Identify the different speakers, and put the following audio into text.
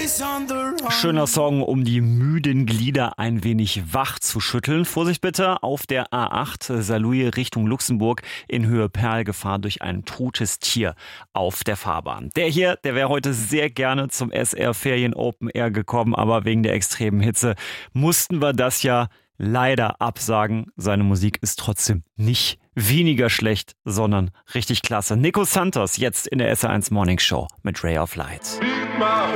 Speaker 1: Schöner Song, um die müden Glieder ein wenig wach zu schütteln. Vorsicht bitte, auf der A8 Saarlouis Richtung Luxemburg in Höhe Perlgefahr durch ein totes Tier auf der Fahrbahn. Der wäre heute sehr gerne zum SR Ferien Open Air gekommen, aber wegen der extremen Hitze mussten wir das ja leider absagen. Seine Musik ist trotzdem nicht weniger schlecht, sondern richtig klasse. Nico Santos jetzt in der SR1 Morning Show mit Ray of Light.